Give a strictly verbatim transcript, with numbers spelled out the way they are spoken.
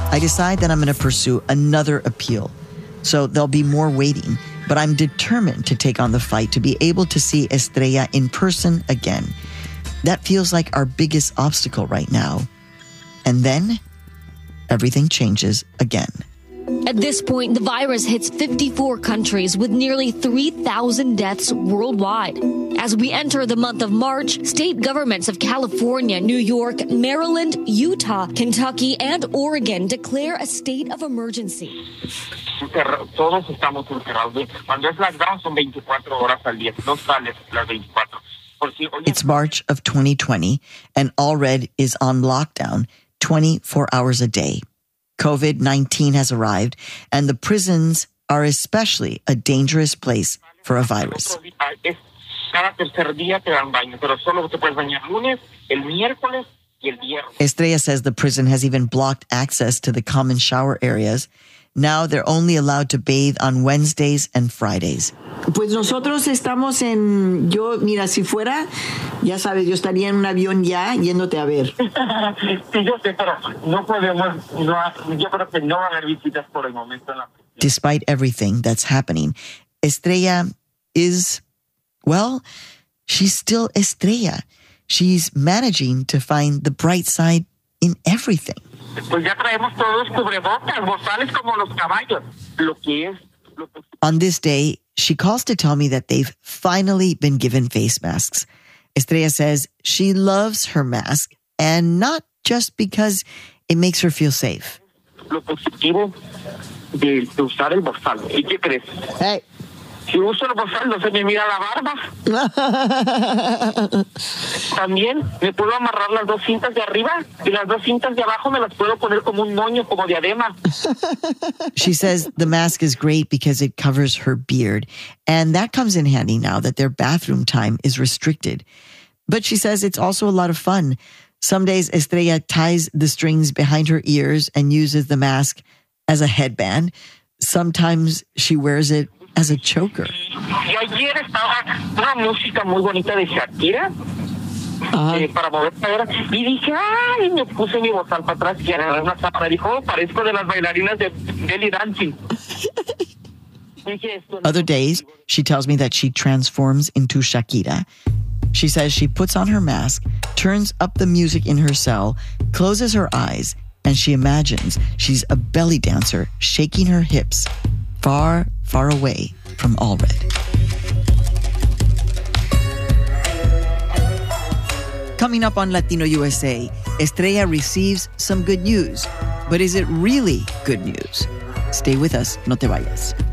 I decide that I'm going to pursue another appeal. So there'll be more waiting, but I'm determined to take on the fight to be able to see Estrella in person again. That feels like our biggest obstacle right now. And then everything changes again. At this point, the virus hits fifty-four countries with nearly three thousand deaths worldwide. As we enter the month of March, state governments of California, New York, Maryland, Utah, Kentucky, and Oregon declare a state of emergency. Todos estamos encerrados. Cuando es lockdown son veinticuatro horas al día. No sales las veinticuatro. It's March of twenty twenty, and Allred is on lockdown twenty-four hours a day. covid nineteen has arrived, and the prisons are especially a dangerous place for a virus. Estrella says the prison has even blocked access to the common shower areas. Now they're only allowed to bathe on Wednesdays and Fridays. Pues nosotros estamos en, yo, mira, si fuera, ya sabes, yo estaría en un avión ya yéndote a ver. Sí, yo sé, pero no podemos, no, yo creo que no van a haber visitas por el momento en la prisión. Despite everything that's happening, Estrella is, well, she's still Estrella. She's managing to find the bright side in everything. Pues ya traemos todos cubrebocas, bozales como los caballos. Lo que es, lo que... On this day, she calls to tell me that they've finally been given face masks. Estrella says she loves her mask, and not just because it makes her feel safe. Lo positivo de, de usar el bozal. ¿Y qué crees? Hey. Si uso el bozal, no se me mira la barba. También me puedo amarrar las dos cintas de arriba y las dos cintas de abajo me las puedo poner como un moño, como diadema. She says the mask is great because it covers her beard, and that comes in handy now that their bathroom time is restricted. But she says it's also a lot of fun. Some days Estrella ties the strings behind her ears and uses the mask as a headband. Sometimes she wears it as a choker. Y ayer estaba una música muy bonita de Shakira eh, para mover cadera y dije, ay, me puse mi bozal para atrás y era una sábana. Dijo, oh, parezco de las bailarinas de belly dancing. Other days, she tells me that she transforms into Shakira. She says she puts on her mask, turns up the music in her cell, closes her eyes, and she imagines she's a belly dancer shaking her hips far, far away from Allred. Coming up on Latino U S A, Estrella receives some good news. But is it really good news? Stay with us, no te vayas.